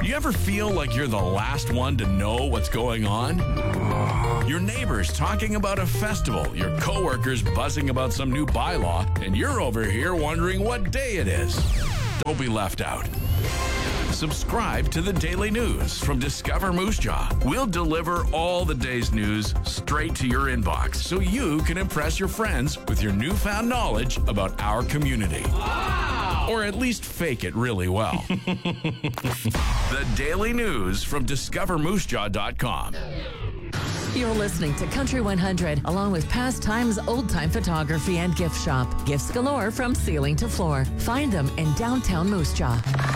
You ever feel like you're the last one to know what's going on? Your neighbors talking about a festival, your coworkers buzzing about some new bylaw, and you're over here wondering what day it is. Don't be left out. Subscribe to the Daily News from Discover Moose Jaw. We'll deliver all the day's news straight to your inbox so you can impress your friends with your newfound knowledge about our community. Wow! Or at least fake it really well. The Daily News from DiscoverMooseJaw.com. You're listening to Country 100, along with Pastimes Old Time Photography and Gift Shop. Gifts galore from ceiling to floor. Find them in downtown Moose Jaw.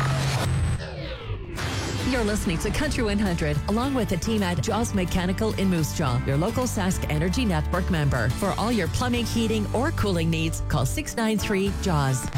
You're listening to Country 100, along with the team at Jaws Mechanical in Moose Jaw, your local Sask Energy Network member. For all your plumbing, heating, or cooling needs, call 693-JAWS.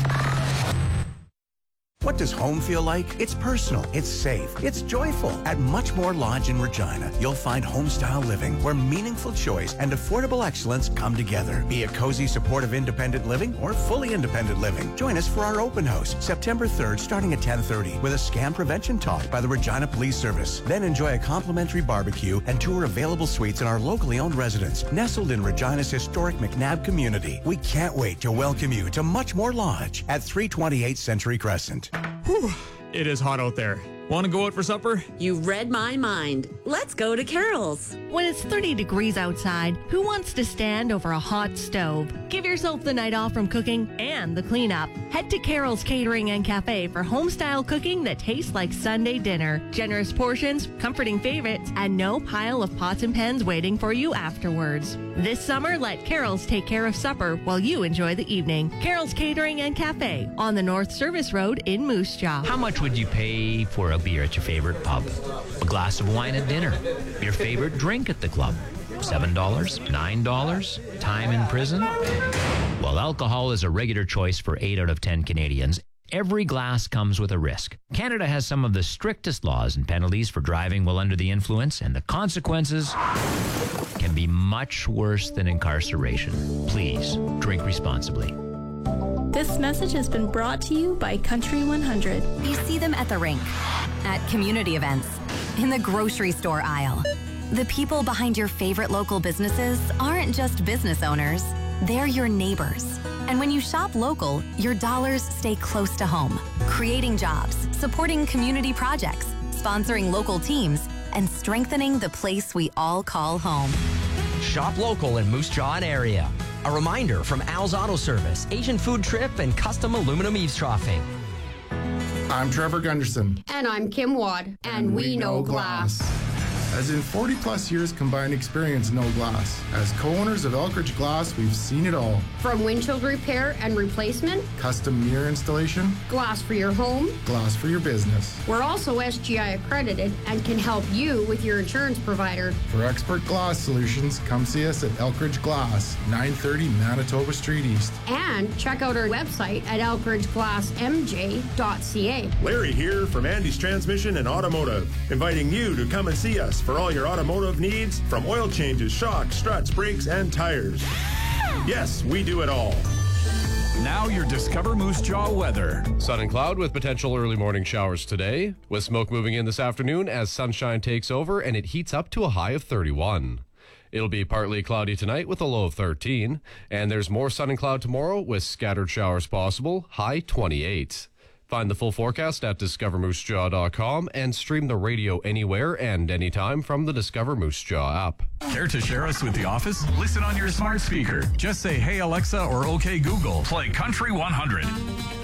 What does home feel like? It's personal, it's safe, it's joyful. At Muchmore Lodge in Regina, you'll find home-style living where meaningful choice and affordable excellence come together. Be it cozy, supportive independent living or fully independent living. Join us for our open house, September 3rd, starting at 10:30, with a scam prevention talk by the Regina Police Service. Then enjoy a complimentary barbecue and tour available suites in our locally owned residence, nestled in Regina's historic McNabb community. We can't wait to welcome you to Muchmore Lodge at 328 Century Crescent. Whew, it is hot out there. Want to go out for supper? You read my mind. Let's go to Carol's. When it's 30 degrees outside, who wants to stand over a hot stove? Give yourself the night off from cooking and the cleanup. Head to Carol's Catering and Cafe for home-style cooking that tastes like Sunday dinner. Generous portions, comforting favorites, and no pile of pots and pans waiting for you afterwards. This summer, let Carol's take care of supper while you enjoy the evening. Carol's Catering and Cafe on the North Service Road in Moose Jaw. How much would you pay for a beer at your favorite pub? A glass of wine at dinner? Your favorite drink at the club? $7? $9? Time in prison? Well, alcohol is a regular choice for 8 out of 10 Canadians. Every glass comes with a risk. Canada has some of the strictest laws and penalties for driving while under the influence, and the consequences can be much worse than incarceration. Please, drink responsibly. This message has been brought to you by Country 100. You see them at the rink, at community events, in the grocery store aisle. The people behind your favorite local businesses aren't just business owners, they're your neighbors. And when you shop local, your dollars stay close to home, creating jobs, supporting community projects, sponsoring local teams, and strengthening the place we all call home. Shop local in Moose Jaw and area. A reminder from Al's Auto Service, Asian Food Trip, and Custom Aluminum Eavesdropping. I'm Trevor Gunderson. And I'm Kim Wad. And we know glass. As in 40-plus years combined experience know glass. As co-owners of Elkridge Glass, we've seen it all. From windshield repair and replacement, custom mirror installation, glass for your home, glass for your business. We're also SGI accredited and can help you with your insurance provider. For expert glass solutions, come see us at Elkridge Glass, 930 Manitoba Street East. And check out our website at elkridgeglassmj.ca. Larry here from Andy's Transmission and Automotive, inviting you to come and see us for all your automotive needs, from oil changes, shocks, struts, brakes, and tires. Yes, we do it all. Now your Discover Moose Jaw weather. Sun and cloud with potential early morning showers today, with smoke moving in this afternoon as sunshine takes over and it heats up to a high of 31. It'll be partly cloudy tonight with a low of 13, and there's more sun and cloud tomorrow with scattered showers possible, high 28. Find the full forecast at discovermoosejaw.com and stream the radio anywhere and anytime from the Discover Moose Jaw app. Care to share us with the office? Listen on your smart speaker. Just say, "Hey Alexa" or "Okay Google." Play Country 100.